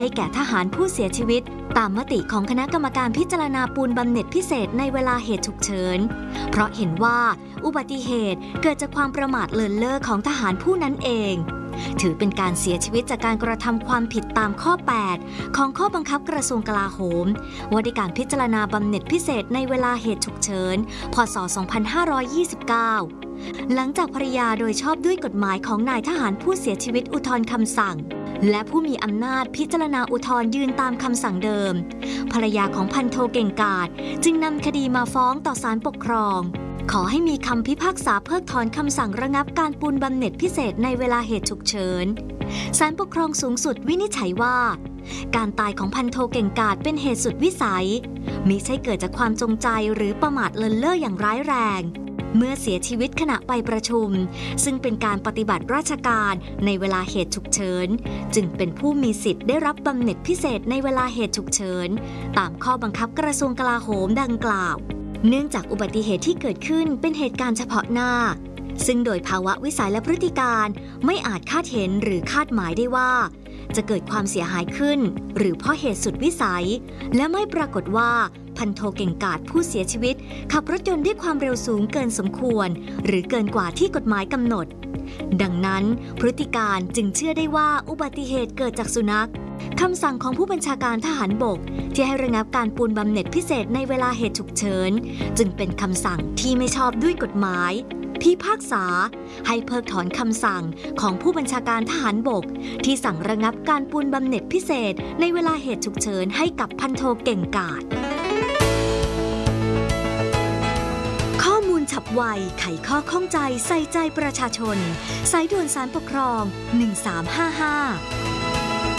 ได้แก่ทหารผู้เสียชีวิตตามมติของคณะกรรมการพิจารณาปูนบำเหน็จพิเศษในเวลาเหตุฉุกเฉินเพราะเห็นว่าอุบัติเหตุเกิดจากความประมาทเลินเล่อของทหารผู้นั้นเองถือเป็นการเสียชีวิตจากการกระทำความผิดตามข้อ 8 ของข้อบังคับกระทรวงกลาโหมว่าด้วยการพิจารณาบำเหน็จพิเศษในเวลาเหตุฉุกเฉินพ.ศ. 2529 หลังจากภริยาโดยชอบด้วยกฎหมายของนายทหารผู้เสียชีวิตอุทธรณ์คำสั่งและผู้มีอำนาจพิจารณาอุทธรณ์ยืนตามคำสั่งเดิมภรรยาของพันโทเก่งกาจจึงนำคดีมาฟ้องต่อศาลปกครองขอให้มีคำพิพากษาเพิกถอนคำสั่งระงับการปูนบำเหน็จพิเศษในเวลาเหตุฉุกเฉินศาลปกครองสูงสุดวินิจฉัยว่าการตายของพันโทเก่งกาจเป็นเหตุสุดวิสัยมิใช่เกิดจากความจงใจหรือประมาทเลินเล่ออย่างร้ายแรงเมื่อเสียชีวิตขณะไปประชุมซึ่งเป็นการปฏิบัติราชการในเวลาเหตุฉุกเฉินจึงเป็นผู้มีสิทธิ์ได้รับบำเหน็จพิเศษในเวลาเหตุฉุกเฉินตามข้อบังคับกระทรวงกลาโหมดังกล่าวเนื่องจากอุบัติเหตุที่เกิดขึ้นเป็นเหตุการณ์เฉพาะหน้าซึ่งโดยภาวะวิสัยและพฤติการไม่อาจคาดเห็นหรือคาดหมายได้ว่าจะเกิดความเสียหายขึ้นหรือเพราะเหตุสุดวิสัยและไม่ปรากฏว่าพันโทเก่งกาจผู้เสียชีวิตขับรถยนต์ด้วยความเร็วสูงเกินสมควรหรือเกินกว่าที่กฎหมายกำหนดดังนั้นพฤติการจึงเชื่อได้ว่าอุบัติเหตุเกิดจากสุนัขคำสั่งของผู้บัญชาการทหารบกที่ให้ระงับการปูนบำเหน็จพิเศษในเวลาเหตุฉุกเฉินจึงเป็นคำสั่งที่ไม่ชอบด้วยกฎหมายพิพากษาให้เพิกถอนคำสั่งของผู้บัญชาการทหารบกที่สั่งระงับการปูนบำเหน็จพิเศษในเวลาเหตุฉุกเฉินให้กับพันโทเก่งกาจข้อมูลฉับไวไขข้อข้องใจใส่ใจประชาชนสายด่วนศาลปกครอง1355